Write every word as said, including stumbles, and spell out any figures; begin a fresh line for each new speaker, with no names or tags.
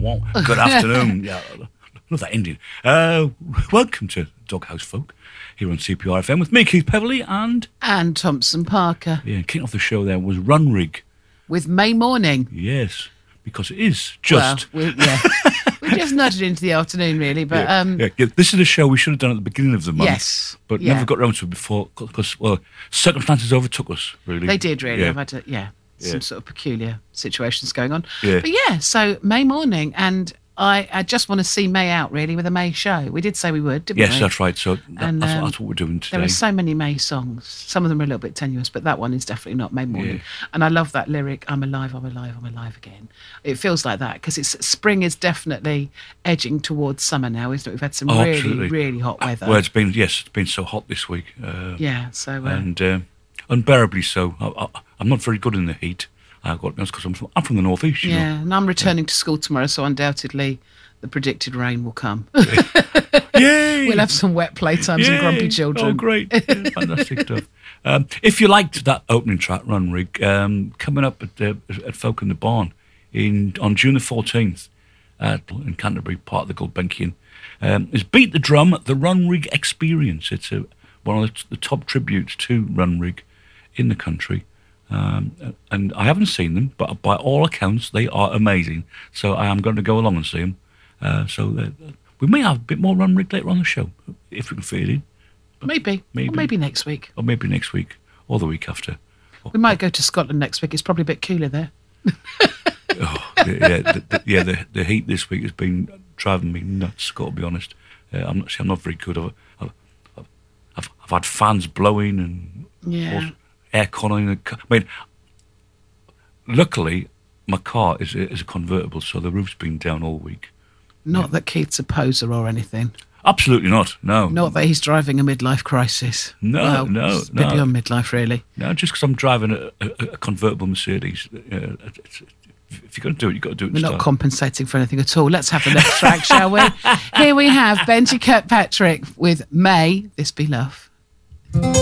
wah. Good afternoon. Yeah, love that Indian. Uh, welcome to Doghouse Folk here on C P R F M with me, Keith Peverley, and...
And Thompson Parker.
Yeah, kicking off the show there was Runrig.
With May Morning.
Yes, because it is just...
Well, we, yeah. we just nudged it into the afternoon, really, but...
Yeah,
um,
yeah, yeah, this is a show we should have done at the beginning of the month.
Yes.
But
yeah.
never got around to it before because, well, circumstances overtook us, really.
They did, really.
Yeah.
I've had to, yeah, some
Yeah.
sort of peculiar situations going on.
Yeah.
But yeah, so May Morning, and I, I just want to see May out, really, with a May show. We did say we would, didn't
Yes,
we?
that's right. So that,
And,
that's,
um,
what, that's what we're doing today.
There are so many May songs. Some of them are a little bit tenuous, but that one is definitely not May Morning.
Yeah.
And I love that lyric, I'm alive, I'm alive, I'm alive again. It feels like that because it's spring is definitely edging towards summer now, isn't it? We've had some
Oh,
really,
absolutely.
really hot weather.
Well, it's been, yes, it's been so hot this week. Uh,
yeah, so... Uh,
and uh, unbearably so. I, I, I'm not very good in the heat. I've got because I'm from, I'm from the northeast. You
yeah,
know.
and I'm returning to school tomorrow, so undoubtedly the predicted rain will come.
Yay!
We'll have some wet playtimes and
Yay!
grumpy children.
Oh, great. Yeah, fantastic stuff. Um, if you liked that opening track, Runrig, um, coming up at, uh, at Folk in the Barn in on June the fourteenth at, in Canterbury, part of the Gulbenkian, um, is Beat the Drum, the Runrig Experience. It's a, one of the, the top tributes to Runrig in the country. Um, and I haven't seen them, but by all accounts, they are amazing. So I am going to go along and see them. Uh, so uh, we may have a bit more Runrig later on the show, if we can fit it in.
Maybe.
Maybe.
Or maybe next week.
Or maybe next week, or the week after.
We might go to Scotland next week. It's probably a bit cooler there.
Oh, yeah, the, the, yeah the, the heat this week has been driving me nuts, got to be honest. Uh, I'm, not, see, I'm not very good. I've, I've, I've, I've had fans blowing and
Yeah.
air conning. I mean, luckily, my car is a, is a convertible, so the roof's been down all week.
Not
Yeah.
that Keith's a poser or anything.
Absolutely not, no.
Not that he's driving a midlife crisis.
No,
well,
no,
it's a bit
no.
beyond midlife, really.
No, just because I'm driving a, a, a convertible Mercedes. Uh, it's, if you're going to do it, you've got to do it in
We're not
style.
compensating for anything at all. Let's have the next track, shall we? Here we have Benji Kirkpatrick with May This Be Love.